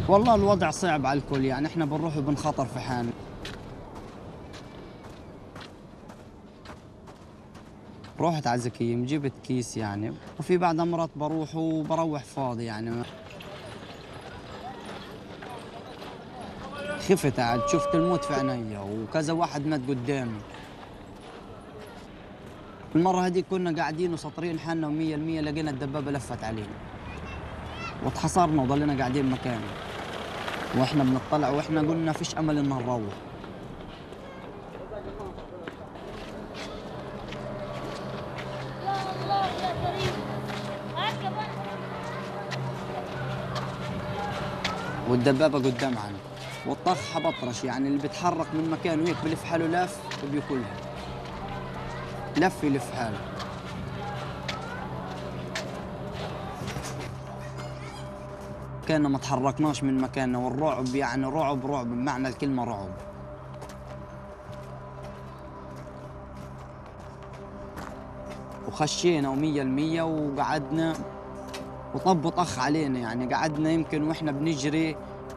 والله الوضع صعب على الكل، يعني احنا بنروح وبنخطر في حالنا. رحت على زكيم جبت كيس يعني، وفي بعض مرات بروح وبروح فاضي يعني. خفت عاد، شفت الموت في عينيا وكذا واحد مات قدامي. المرة هذيك كنا قاعدين وساطرين حالنا ومية المية لقينا الدبابة لفت علينا واتحصرنا وضلينا قاعدين مكاننا، واحنا بنطلع واحنا قلنا فيش امل ان نروح. والدبابة قدام عنا والطخ بطرش، يعني اللي بيتحرك من مكانه هيك بلف حاله لف وبياكلها، لف يلف حاله. كنا ما تحركناش من مكاننا، والرعب يعني رعب رعب بمعنى الكلمة رعب. وخشينا ومية المية وقعدنا وطب طخ علينا، يعني قعدنا يمكن واحنا بنجري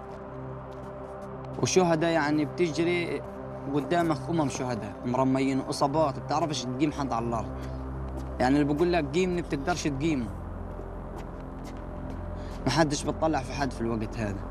وشهداء، يعني بتجري قدامك شهداء مرميين واصابات بتعرفش تقيم حد على الارض، يعني اللي بقول لك قيمني بتقدرش تقيمه. ما حدش بتطلع في حد في الوقت هذا.